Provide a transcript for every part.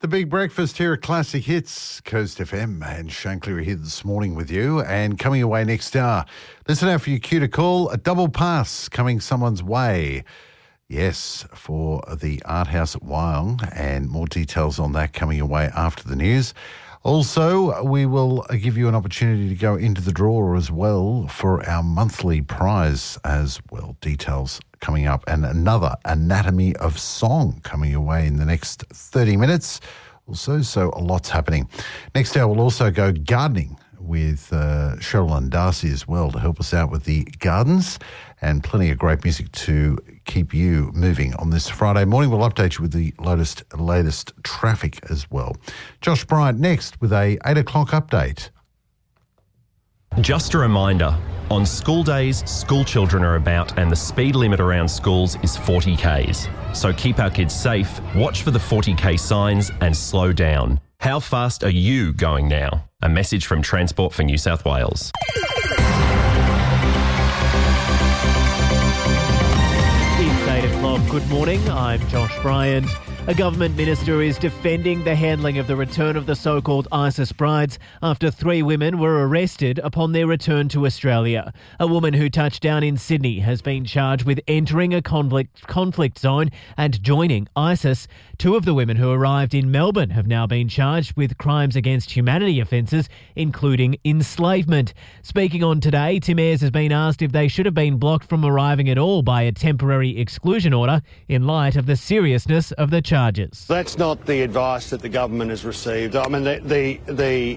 The Big Breakfast here at Classic Hits, Coast FM, and Shane Cleary here this morning with you. And coming away next hour, listen out for your cue to call, a double pass coming someone's way. Yes, for the Art House at Wyong, and more details on that coming away after the news. Also, we will give you an opportunity to go into the draw as well for our monthly prize as well. Details coming up, and another Anatomy of Song coming away in the next 30 minutes. Also, so a lot's happening. Next hour, we'll also go gardening with Cheryl and Darcy as well to help us out with the gardens, and plenty of great music to keep you moving on this Friday morning. We'll update you with the latest traffic as well. Josh Bryant next with a 8 o'clock update. Just a reminder, on school days, school children are about and the speed limit around schools is 40 Ks. So keep our kids safe, watch for the 40 K signs and slow down. How fast are you going now? A message from Transport for New South Wales. It's 8 o'clock. Good morning. I'm Josh Bryant. A government minister is defending the handling of the return of the so-called ISIS brides after 3 women were arrested upon their return to Australia. A woman who touched down in Sydney has been charged with entering a conflict zone and joining ISIS. 2 of the women who arrived in Melbourne have now been charged with crimes against humanity offences, including enslavement. Speaking on Today, Tim Ayres has been asked if they should have been blocked from arriving at all by a temporary exclusion order in light of the seriousness of the charges. That's not the advice that the government has received. I mean, the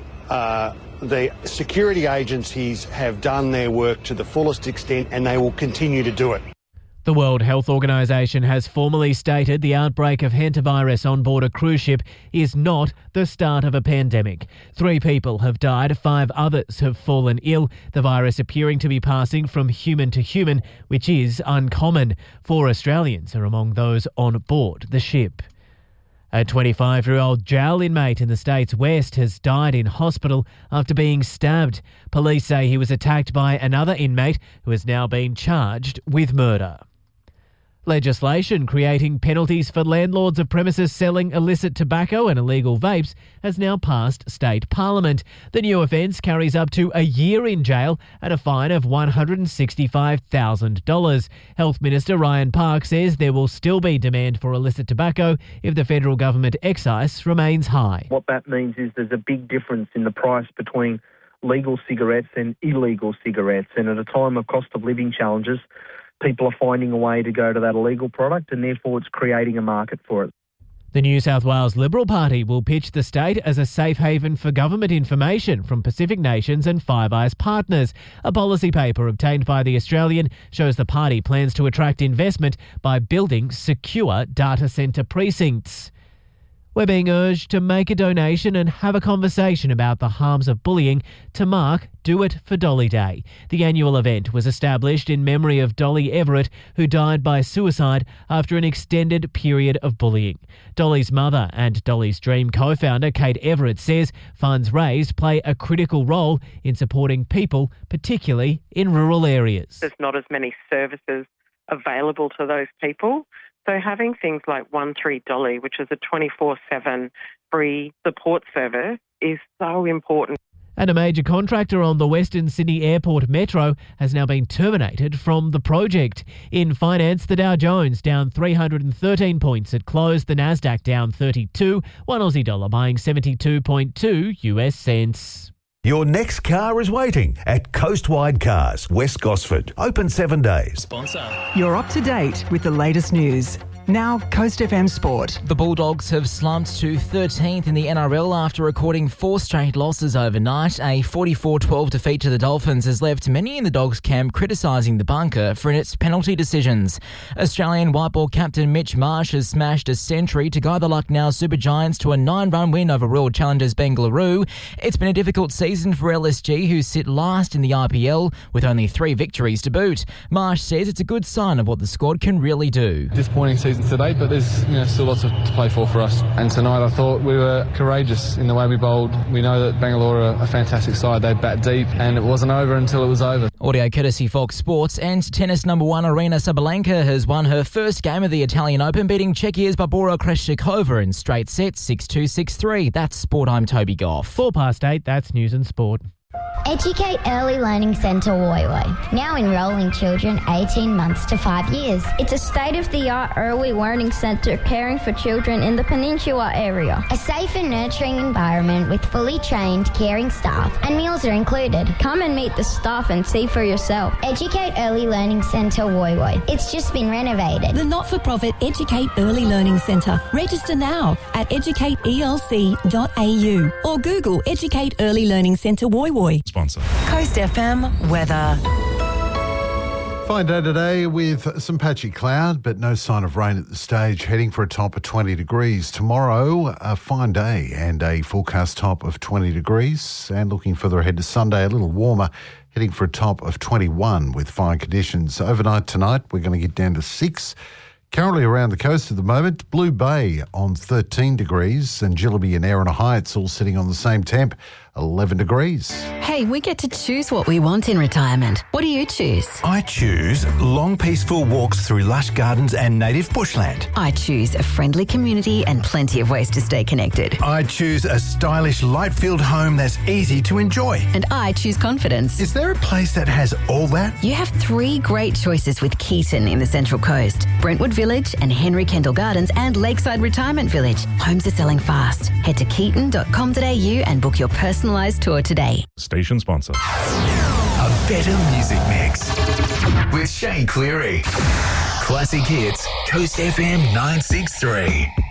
security agencies have done their work to the fullest extent, and they will continue to do it. The World Health Organization has formally stated the outbreak of hantavirus on board a cruise ship is not the start of a pandemic. 3 people have died, 5 others have fallen ill, the virus appearing to be passing from human to human, which is uncommon. 4 Australians are among those on board the ship. A 25-year-old jail inmate in the state's west has died in hospital after being stabbed. Police say he was attacked by another inmate who has now been charged with murder. Legislation creating penalties for landlords of premises selling illicit tobacco and illegal vapes has now passed state parliament. The new offence carries up to a year in jail and a fine of $165,000. Health Minister Ryan Park says there will still be demand for illicit tobacco if the federal government excise remains high. What that means is there's a big difference in the price between legal cigarettes and illegal cigarettes, and at a time of cost of living challenges, people are finding a way to go to that illegal product, and therefore it's creating a market for it. The New South Wales Liberal Party will pitch the state as a safe haven for government information from Pacific nations and Five Eyes partners. A policy paper obtained by The Australian shows the party plans to attract investment by building secure data centre precincts. We're being urged to make a donation and have a conversation about the harms of bullying to mark Do It for Dolly Day. The annual event was established in memory of Dolly Everett, who died by suicide after an extended period of bullying. Dolly's mother and Dolly's Dream co-founder Kate Everett says funds raised play a critical role in supporting people, particularly in rural areas. There's not as many services available to those people. So having things like 13 Dolly, which is a 24/7 free support service, is so important. And a major contractor on the Western Sydney Airport Metro has now been terminated from the project. In finance, the Dow Jones down 313 points at close, the Nasdaq down 32, one Aussie dollar buying 72.2 US cents. Your next car is waiting at Coastwide Cars, West Gosford. Open 7 days. You're up to date with the latest news. Now, Coast FM Sport. The Bulldogs have slumped to 13th in the NRL after recording 4 straight losses overnight. A 44-12 defeat to the Dolphins has left many in the Dogs camp criticising the bunker for its penalty decisions. Australian white ball captain Mitch Marsh has smashed a century to guide the Lucknow Super Giants to a 9-run win over Royal Challengers Bengaluru. It's been a difficult season for LSG, who sit last in the IPL with only 3 victories to boot. Marsh says it's a good sign of what the squad can really do. Disappointing season season to date, but there's still lots to play for us. And tonight I thought we were courageous in the way we bowled. We know that Bangalore are a fantastic side. They bat deep, and it wasn't over until it was over. Audio courtesy Fox Sports. And tennis number one Aryna Sabalenka has won her first game of the Italian Open, beating Czechia's Barbora Krejcikova in straight sets 6-2, 6-3. That's Sport. I'm Toby Goff. 8:04, that's News and Sport. Educate Early Learning Centre Woy Woy, now enrolling children 18 months to 5 years. It's a state-of-the-art early learning centre caring for children in the Peninsula area. A safe and nurturing environment with fully trained, caring staff, and meals are included. Come and meet the staff and see for yourself. Educate Early Learning Centre Woy Woy. It's just been renovated. The not-for-profit Educate Early Learning Centre. Register now at educateelc.au or Google Educate Early Learning Centre Woy Woy. Sponsor. Coast FM weather. Fine day today with some patchy cloud, but no sign of rain at this stage. Heading for a top of 20 degrees. Tomorrow, a fine day and a forecast top of 20 degrees. And looking further ahead to Sunday, a little warmer, heading for a top of 21 with fine conditions. Overnight tonight, we're going to get down to 6. Currently around the coast at the moment, Blue Bay on 13 degrees and Jillaby and Erina Heights all sitting on the same temp, 11 degrees. Hey, we get to choose what we want in retirement. What do you choose? I choose long, peaceful walks through lush gardens and native bushland. I choose a friendly community and plenty of ways to stay connected. I choose a stylish, light-filled home that's easy to enjoy. And I choose confidence. Is there a place that has all that? You have 3 great choices with Keaton in the Central Coast, Brentwood Village and Henry Kendall Gardens and Lakeside Retirement Village. Homes are selling fast. Head to keaton.com.au and book your personalised tour today. Station sponsor. A better music mix with Shane Cleary. Classic hits, Coast FM 963.